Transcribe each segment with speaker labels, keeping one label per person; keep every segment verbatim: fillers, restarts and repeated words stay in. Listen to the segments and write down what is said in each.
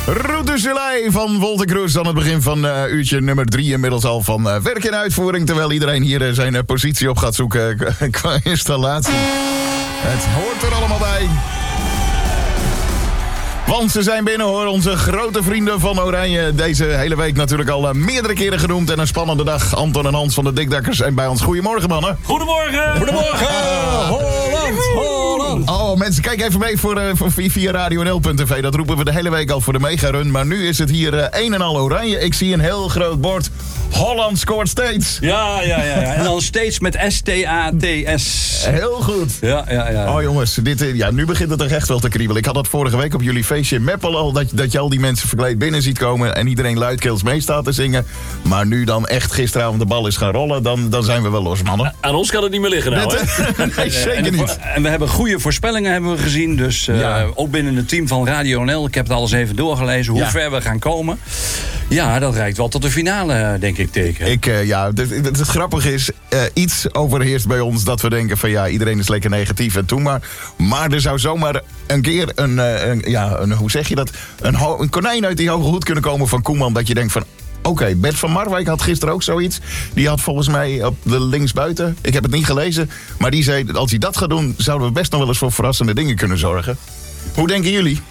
Speaker 1: Route du Soleil van Wolter Kroes aan het begin van uh, uurtje nummer drie inmiddels al van uh, werk in uitvoering. Terwijl iedereen hier uh, zijn uh, positie op gaat zoeken uh, qua installatie. Het hoort er allemaal bij. Want ze zijn binnen hoor, onze grote vrienden van Oranje. Deze hele week natuurlijk al uh, meerdere keren genoemd. En een spannende dag. Anton en Hans van de Dikdakkers zijn bij ons. Goedemorgen mannen.
Speaker 2: Goedemorgen.
Speaker 3: Goedemorgen. Holland, Holland.
Speaker 1: Oh mensen, kijk even mee voor, uh, voor via radio n l punt t v. Dat roepen we de hele week al voor de megarun. Maar nu is het hier uh, een en al Oranje. Ik zie een heel groot bord. Holland scoort steeds.
Speaker 3: Ja, ja, ja, ja. En dan steeds met S T A T S.
Speaker 1: Heel goed.
Speaker 3: Ja, ja, ja.
Speaker 1: Oh jongens, dit, ja, nu begint het er echt wel te kriebelen. Ik had dat vorige week op jullie feestje in Meppel al. Dat, dat je al die mensen verkleed binnen ziet komen. En iedereen luidkeels mee staat te zingen. Maar nu dan echt gisteravond de bal is gaan rollen. Dan, dan zijn we wel los mannen.
Speaker 2: Aan ons kan het niet meer liggen nou, hè?
Speaker 1: Nee, zeker
Speaker 3: en,
Speaker 1: niet.
Speaker 3: En we hebben goede voorspellingen hebben we gezien. Dus uh,
Speaker 1: Ja.
Speaker 3: ook binnen het team van Radio N L. Ik heb het alles even doorgelezen. Hoe
Speaker 1: Ja.
Speaker 3: ver we gaan komen. Ja, dat reikt wel tot de finale, denk ik, teken.
Speaker 1: Ik, uh, ja, het, het, het grappige is, uh, iets overheerst bij ons dat we denken van ja, iedereen is lekker negatief en toe maar. Maar er zou zomaar een keer een, uh, een ja, een, hoe zeg je dat, een, ho- een konijn uit die hoge hoed kunnen komen van Koeman. Dat je denkt van, oké, okay, Bert van Marwijk had gisteren ook zoiets. Die had volgens mij op de linksbuiten, ik heb het niet gelezen, maar die zei, als hij dat gaat doen, zouden we best nog wel eens voor verrassende dingen kunnen zorgen. Hoe denken jullie?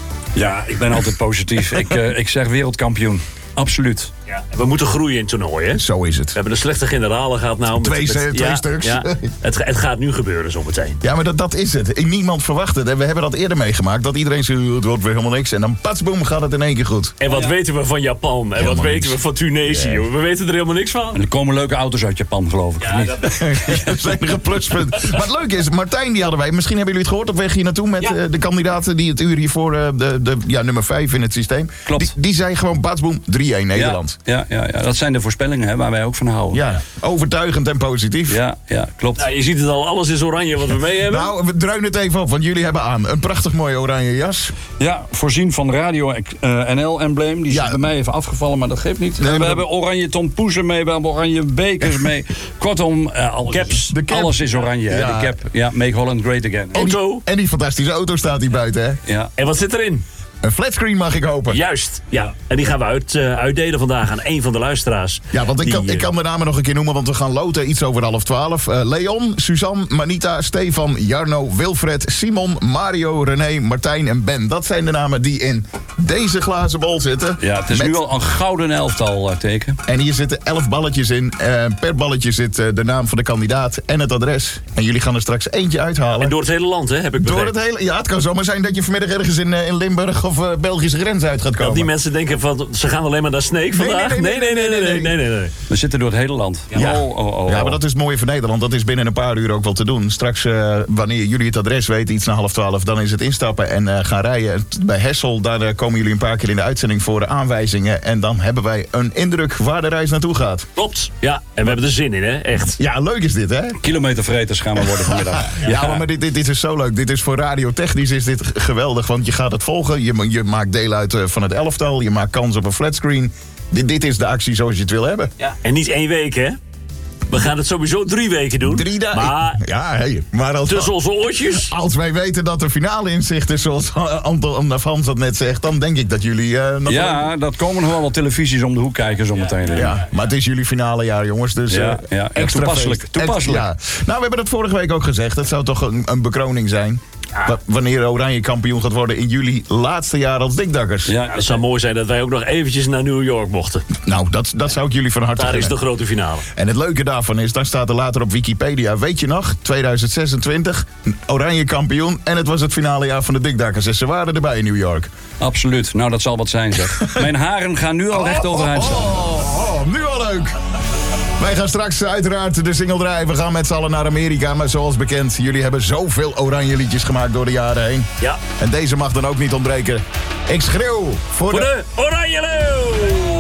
Speaker 3: Ja, ik ben altijd positief. ik, uh, ik zeg wereldkampioen. Absoluut.
Speaker 2: Ja, we moeten groeien in het toernooi, hè?
Speaker 1: Zo is het.
Speaker 2: We hebben een slechte generalen gehad nou. Met,
Speaker 1: Twee,
Speaker 2: met,
Speaker 1: twee
Speaker 2: ja,
Speaker 1: stuks.
Speaker 2: Ja, het, het gaat nu gebeuren zometeen.
Speaker 1: Ja, maar dat, dat is het. Niemand verwacht het. En we hebben dat eerder meegemaakt. Dat iedereen zegt, het wordt weer helemaal niks. En dan patsboom gaat het in één keer goed.
Speaker 2: En wat weten we van Japan? En
Speaker 1: Helemaal
Speaker 2: wat weten
Speaker 1: niks.
Speaker 2: we van Tunesië?
Speaker 1: Ja.
Speaker 2: We weten er helemaal niks
Speaker 3: En
Speaker 2: van.
Speaker 3: er komen leuke auto's uit Japan, geloof ik.
Speaker 2: Ja,
Speaker 3: of niet?
Speaker 2: dat,
Speaker 1: Dat is het enige pluspunt. Maar het leuke is, Martijn die hadden wij. Misschien hebben jullie het gehoord op weg hier naartoe met
Speaker 2: Ja.
Speaker 1: uh, de kandidaten die het uur hiervoor, uh, de, de ja, nummer vijf in het systeem.
Speaker 3: Klopt.
Speaker 1: Die, die zei gewoon patsboom drie-een Nederland.
Speaker 3: Ja, ja, ja, dat zijn de voorspellingen hè, waar wij ook van houden.
Speaker 1: Ja, overtuigend en positief.
Speaker 3: ja, ja, klopt.
Speaker 2: nou, je ziet het al, alles is oranje wat we mee hebben.
Speaker 1: Nou, we druinen het even op, want jullie hebben aan een prachtig mooie oranje jas.
Speaker 3: Ja, voorzien van Radio uh, N L-embleem. Die is
Speaker 1: Ja.
Speaker 3: bij mij even afgevallen, maar dat geeft niet.
Speaker 1: Nee,
Speaker 3: we
Speaker 1: maar
Speaker 3: hebben
Speaker 1: dat-
Speaker 3: oranje tompoezen mee, we hebben oranje bekers mee. Kortom, uh, alles,
Speaker 2: Caps.
Speaker 1: De cap.
Speaker 3: alles is oranje. hè,
Speaker 1: Ja.
Speaker 3: De cap. Ja, make Holland great again.
Speaker 1: En die,
Speaker 2: Auto.
Speaker 1: en die fantastische auto staat hier buiten, hè?
Speaker 3: Ja.
Speaker 2: En wat zit erin?
Speaker 1: Een flatscreen mag ik hopen.
Speaker 2: Juist, ja. En die gaan we uit, uh, uitdelen vandaag aan een van de luisteraars.
Speaker 1: Ja, want ik
Speaker 2: Die,
Speaker 1: kan, ik
Speaker 2: uh,
Speaker 1: kan de namen nog een keer noemen, want we gaan loten iets over half twaalf. Uh, Leon, Suzanne, Manita, Stefan, Jarno, Wilfred, Simon, Mario, René, Martijn en Ben. Dat zijn de namen die in deze glazen bol zitten.
Speaker 3: ja, het is
Speaker 1: Met-
Speaker 3: nu al een gouden elftal uh, teken.
Speaker 1: En hier zitten elf balletjes in. Uh, per balletje zit uh, de naam van de kandidaat en het adres. En jullie gaan er straks eentje uithalen.
Speaker 2: En door het hele land, hè, heb ik
Speaker 1: Door
Speaker 2: begrepen.
Speaker 1: het hele, ja, het kan zomaar zijn dat je vanmiddag ergens in, uh, in Limburg of uh, Belgische grens uit gaat
Speaker 2: Dat
Speaker 1: komen.
Speaker 2: die mensen denken van, ze gaan alleen maar naar Sneek
Speaker 1: Nee,
Speaker 2: vandaag.
Speaker 1: nee, nee,
Speaker 2: nee, nee, nee, nee, nee, nee, nee.
Speaker 3: We zitten door het hele land.
Speaker 1: Ja.
Speaker 3: Oh, oh, oh,
Speaker 1: Ja, maar
Speaker 3: oh.
Speaker 1: dat is het mooie van Nederland. Dat is binnen een paar uur ook wel te doen. Straks, uh, wanneer jullie het adres weten, iets na half twaalf, dan is het instappen en uh, gaan rijden. Bij Hessel, daar uh, komen jullie een paar keer in de uitzending voor de aanwijzingen. En dan hebben wij een indruk waar de reis naartoe gaat.
Speaker 2: Klopt. Ja, en we hebben er zin in, hè? Echt.
Speaker 1: Ja, leuk is dit, hè?
Speaker 3: Kilometervreters gaan we worden vanmiddag.
Speaker 1: Ja, maar, maar dit, dit, dit is zo leuk. Dit is voor radiotechnisch is dit g- geweldig. Want je gaat het volgen. Je, ma- je maakt deel uit uh, van het elftal. Je maakt kans op een flatscreen. Dit, dit is de actie zoals je het wil hebben.
Speaker 2: Ja. En niet één week, hè? We gaan het sowieso drie weken doen.
Speaker 1: Drie dagen.
Speaker 2: Maar
Speaker 1: Ja, hey, maar als,
Speaker 2: tussen onze oortjes.
Speaker 1: als wij weten dat er finale in zicht is, zoals Anton of Hans dat net zegt, dan denk ik dat jullie uh, nog wel-
Speaker 3: Ja, dat komen nog wel wat televisies om de hoek kijken zometeen.
Speaker 1: Ja, maar het is jullie finale jaar, jongens. Dus
Speaker 3: Ja,
Speaker 1: eh,
Speaker 3: ja, ja,
Speaker 1: extra
Speaker 3: toepasselijk,
Speaker 1: feest.
Speaker 3: toepasselijk.
Speaker 1: Ex- ja. Nou, we hebben het vorige week ook gezegd. Het zou toch een, een bekroning zijn. Wa- Wanneer Oranje kampioen gaat worden in jullie laatste jaar als Dikdakkers.
Speaker 3: Ja,
Speaker 2: Het zou mooi zijn dat wij ook nog eventjes naar New York mochten.
Speaker 1: Nou, dat, dat zou ik jullie van harte
Speaker 2: Daar is
Speaker 1: gunnen.
Speaker 2: de grote finale.
Speaker 1: En het leuke daarvan is, dan staat er later op Wikipedia. Weet je nog, tweeduizend zesentwintig, Oranje kampioen. En het was het finale jaar van de Dikdakkers. En ze waren erbij in New York.
Speaker 3: absoluut. Nou, dat zal wat zijn, zeg. Mijn haren gaan nu al recht overeind staan.
Speaker 1: Oh, oh, nu al leuk. Wij gaan straks uiteraard de single draaien. We gaan met z'n allen naar Amerika. Maar zoals bekend, jullie hebben zoveel oranje liedjes gemaakt door de jaren heen.
Speaker 2: Ja.
Speaker 1: En deze mag dan ook niet ontbreken. Ik schreeuw voor,
Speaker 2: Voor
Speaker 1: de...
Speaker 2: de Oranje Leeuw!